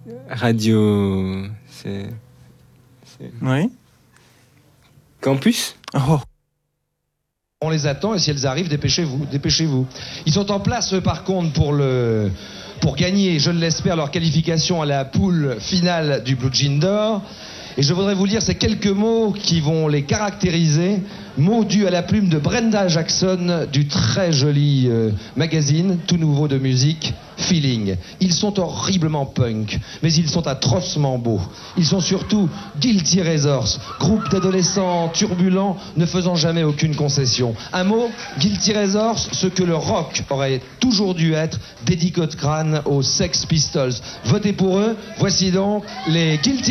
Radio... C'est... Oui. Campus. Oh. On les attend et si elles arrivent, dépêchez-vous, dépêchez-vous. Ils sont en place, eux, par contre, pour gagner, je l'espère, leur qualification à la poule finale du Blue Jean d'Or. Et je voudrais vous lire ces quelques mots qui vont les caractériser. Mots dus à la plume de Brenda Jackson du très joli magazine, tout nouveau de musique, Feeling. Ils sont horriblement punk, mais ils sont atrocement beaux. Ils sont surtout Guilty Razors, groupe d'adolescents turbulents ne faisant jamais aucune concession. Un mot, Guilty Razors, ce que le rock aurait toujours dû être, dédicace crâne aux Sex Pistols. Votez pour eux, voici donc les Guilty